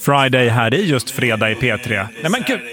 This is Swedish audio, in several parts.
Friday här i just fredag i P3. Nej men gud.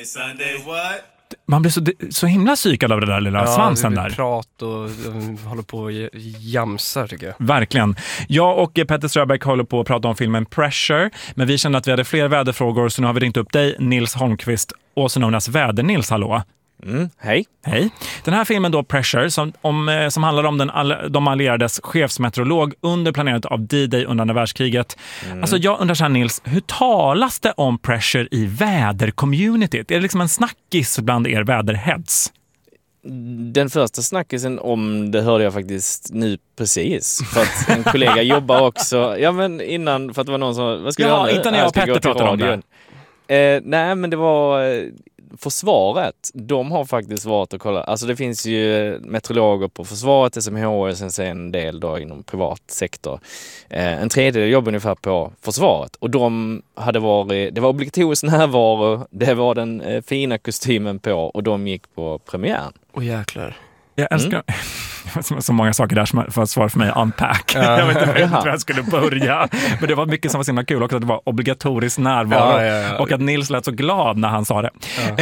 Man blir så himla psykad av det där lilla svansen där. Prat och håller på och jamsar tycker jag. Verkligen. Jag och Petter Ströbeck håller på att prata om filmen Pressure. Men vi kände att vi hade fler väderfrågor, så nu har vi ringt upp dig, Nils Holmqvist, också known as Väder-Nils. Hallå. Hej. Hej. Den här filmen då, Pressure, som handlar om de allierades chefsmeteorolog under planerandet av D-Day under andra världskriget. Alltså jag undrar så här, Nils, hur talas det om Pressure i vädercommunityt? Är det liksom en snackis bland er väderheads? Den första snackisen om det hörde jag faktiskt nu precis. För att en kollega jobbar också. Ja men innan, för att det var någon som... Vad ska ja, inte när jag och Petter pratade om det. Nej men det var... Försvaret, de har faktiskt varit och kollat. Alltså det finns ju meteorologer på försvaret, SMH, och sen en del då inom privat sektor. En tredjedel jobbar ungefär på försvaret. Och de hade varit, det var obligatorisk närvaro, det var den fina kostymen på och de gick på premiären. Åh jäklar. Jag älskar så många saker där som för att svara för mig unpack. Jag vet inte hur jag skulle börja. Men det var mycket som var så himla kul också, att det var obligatorisk närvaro. Och att Nils lät så glad när han sa det. Det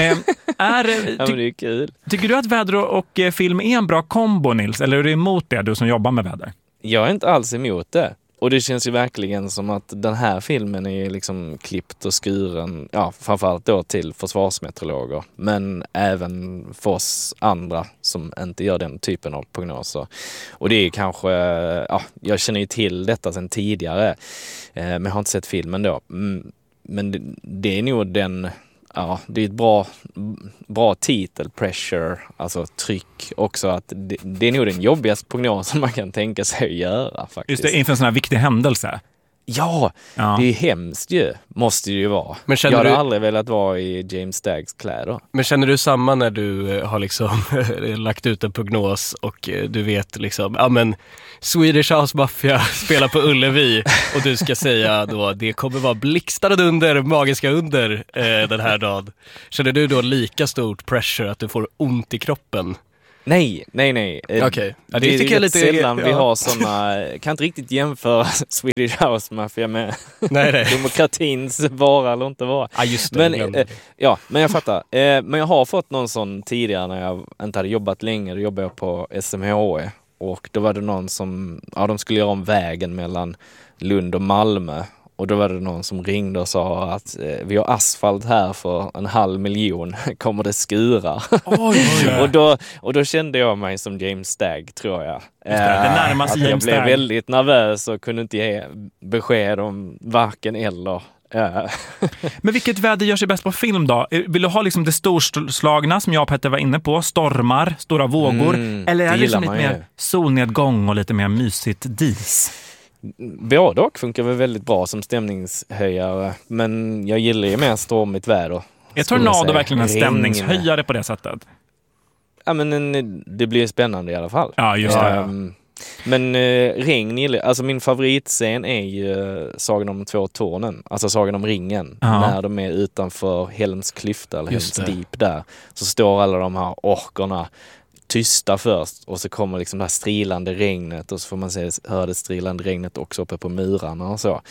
är kul. Tycker du att väder och film är en bra kombo, Nils? Eller är du emot det, du som jobbar med väder? Jag är inte alls emot det. Och det känns ju verkligen som att den här filmen är liksom klippt och skuren, ja, framförallt då till försvarsmeteorologer, men även för oss andra som inte gör den typen av prognoser. Och det är kanske, ja, jag känner ju till detta sedan tidigare, men jag har inte sett filmen då. Men det är nog den... Ja, det är ett bra titel, Pressure, alltså tryck också, att det är nog den jobbigaste prognosen man kan tänka sig att göra faktiskt. Just det, inför en sån här viktig händelse. Ja, det är hemskt ju, måste det ju vara. Men jag hade aldrig velat vara i James Staggs kläder. Men känner du samma när du har liksom lagt ut en prognos och du vet liksom, ja men Swedish House Mafia spelar på Ullevi och du ska säga då det kommer vara blixtrande under, magiska under den här dagen. Känner du då lika stort pressure att du får ont i kroppen? Nej. Okej. Ja, det tycker jag lite sällan vi har såna, kan inte riktigt jämföra Swedish House Mafia med demokratins vara eller inte vara. Ja, just det. Men jag fattar. Men jag har fått någon sån tidigare när jag inte hade jobbat länge. Då jobbade jag på SMH och då var det någon som, de skulle göra om vägen mellan Lund och Malmö. Och då var det någon som ringde och sa att vi har asfalt här för 500 000, kommer det skura? och då kände jag mig som James Stagg, tror jag. Det närmaste James Stagg. Jag blev väldigt nervös och kunde inte ge besked om varken eller. Men vilket väder gör sig bäst på film då? Vill du ha liksom det storslagna som jag och Petter var inne på? Stormar, stora vågor? Eller är det liksom lite mer solnedgång och lite mer mysigt dis? Både och funkar väl väldigt bra som stämningshöjare, men jag gillar ju mer stormigt väder. Är tornado verkligen en stämningshöjare på det sättet? Ja, men det blir spännande i alla fall. Ja, just det. Men regn, alltså min favoritscen är ju Sagan om 2 tornen, alltså Sagan om ringen, när de är utanför Helms klyfta eller Helms Deep där, så står alla de här orkerna tysta först och så kommer liksom det här strilande regnet och så får man höra det strilande regnet också uppe på murarna och så.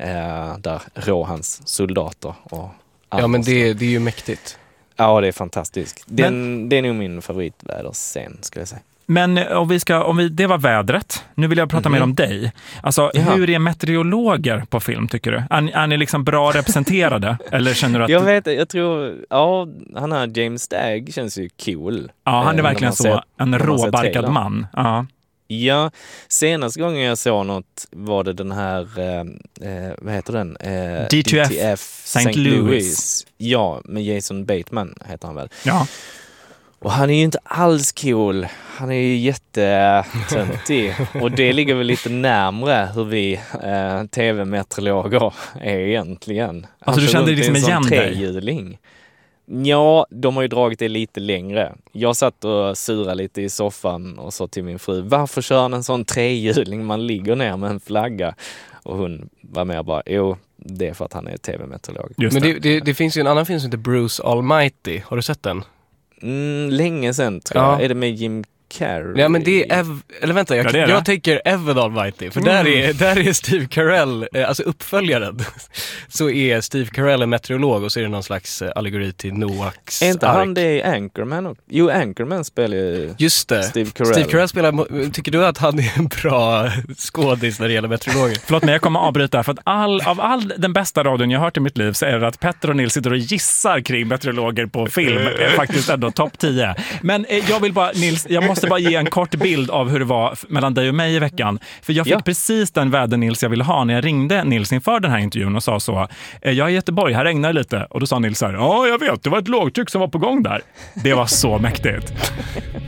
Där Rohans soldater och ja, men det är ju mäktigt. Ja, det är fantastiskt. Det är nog min favoritväderscen, skulle jag säga. Men det var vädret. Nu vill jag prata mer om dig. Alltså, hur är meteorologer på film, tycker du? Är ni liksom bra representerade? Eller känner du att... Jag tror... han här James Stagg känns ju cool. Ja, han är verkligen så. En råbarkad man. Ja. Ja, senaste gången jag såg något var det den här... vad heter den? DTF St. Louis. Ja, med Jason Bateman heter han väl. Ja. Och han är ju inte alls cool. Han är ju jättetöntig. Och det ligger väl lite närmare hur vi tv-meteorologer är egentligen. Alltså du kände liksom igen dig? Trehjuling. Ja, de har ju dragit det lite längre. Jag satt och surade lite i soffan och sa till min fru, varför kör han en sån trehjuling? Man ligger ner med en flagga. Och hon var med och bara, det är för att han är tv-meteorolog. Men det finns ju en annan film som heter Bruce Almighty. Har du sett den? Länge sedan tror jag. Är det med Jim Carrey. Ja, men det är eller vänta, jag tänker Evan Almighty, för där är Steve Carell, alltså uppföljaren, så är Steve Carell en meteorolog och så är det någon slags allegori till Noaks Är inte ark. han det i Anchorman också? Jo, Anchorman spelar ju Just det. Steve Carell. Steve Carell spelar, tycker du att han är en bra skådis när det gäller meteorologer? Förlåt mig, jag kommer avbryta för att av all den bästa radion jag hört i mitt liv så är det att Petter och Nils sitter och gissar kring meteorologer på film. Är faktiskt ändå topp 10. Men jag vill bara, Nils, jag måste bara ge en kort bild av hur det var mellan dig och mig i veckan. För jag fick precis den väder Nils jag ville ha när jag ringde Nils inför den här intervjun och sa så: jag är i Göteborg, här regnar det lite. Och då sa Nils så här: ja, jag vet, det var ett lågtryck som var på gång där. Det var så mäktigt.